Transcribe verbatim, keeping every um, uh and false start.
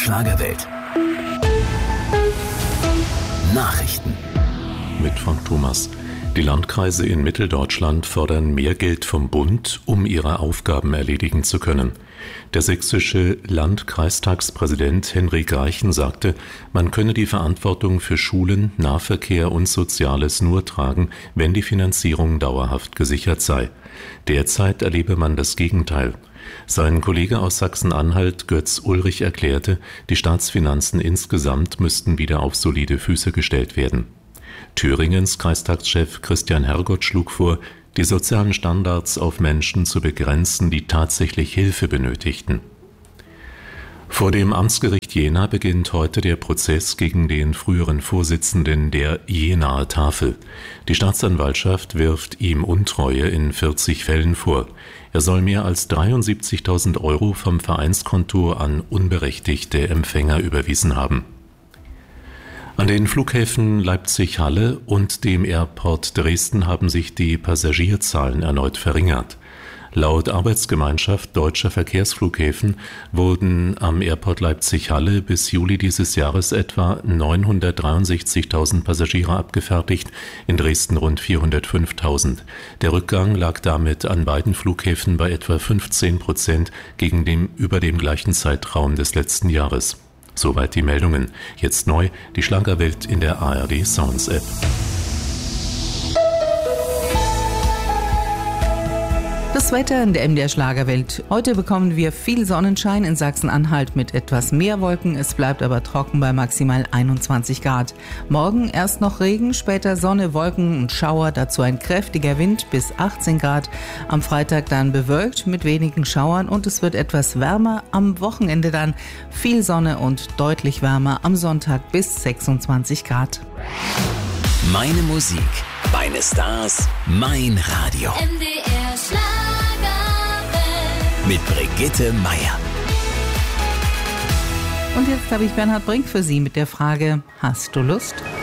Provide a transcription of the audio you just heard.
Schlagerwelt. Nachrichten. Mit Frank Thomas. Die Landkreise in Mitteldeutschland fordern mehr Geld vom Bund, um ihre Aufgaben erledigen zu können. Der sächsische Landkreistagspräsident Henrik Reichen sagte, man könne die Verantwortung für Schulen, Nahverkehr und Soziales nur tragen, wenn die Finanzierung dauerhaft gesichert sei. Derzeit erlebe man das Gegenteil. Sein Kollege aus Sachsen-Anhalt, Götz Ulrich, erklärte, die Staatsfinanzen insgesamt müssten wieder auf solide Füße gestellt werden. Thüringens Kreistagschef Christian Hergott schlug vor, die sozialen Standards auf Menschen zu begrenzen, die tatsächlich Hilfe benötigten. Vor dem Amtsgericht Jena beginnt heute der Prozess gegen den früheren Vorsitzenden der Jenaer Tafel. Die Staatsanwaltschaft wirft ihm Untreue in vierzig Fällen vor. Er soll mehr als dreiundsiebzigtausend Euro vom Vereinskonto an unberechtigte Empfänger überwiesen haben. An den Flughäfen Leipzig-Halle und dem Airport Dresden haben sich die Passagierzahlen erneut verringert. Laut Arbeitsgemeinschaft Deutscher Verkehrsflughäfen wurden am Airport Leipzig-Halle bis Juli dieses Jahres etwa neunhundertdreiundsechzigtausend Passagiere abgefertigt, in Dresden rund vierhundertfünftausend. Der Rückgang lag damit an beiden Flughäfen bei etwa fünfzehn Prozent gegen dem über dem gleichen Zeitraum des letzten Jahres. Soweit die Meldungen. Jetzt neu die Schlagerwelt in der A R D Sounds App. Das Wetter in der M D R Schlagerwelt. Heute bekommen wir viel Sonnenschein in Sachsen-Anhalt mit etwas mehr Wolken. Es bleibt aber trocken bei maximal einundzwanzig Grad. Morgen erst noch Regen, später Sonne, Wolken und Schauer. Dazu ein kräftiger Wind bis achtzehn Grad. Am Freitag dann bewölkt mit wenigen Schauern und es wird etwas wärmer. Am Wochenende dann viel Sonne und deutlich wärmer. Am Sonntag bis sechsundzwanzig Grad. Meine Musik, meine Stars, mein Radio. M D R Schlagerwelt. Mit Brigitte Meier. Und jetzt habe ich Bernhard Brink für Sie mit der Frage: Hast du Lust?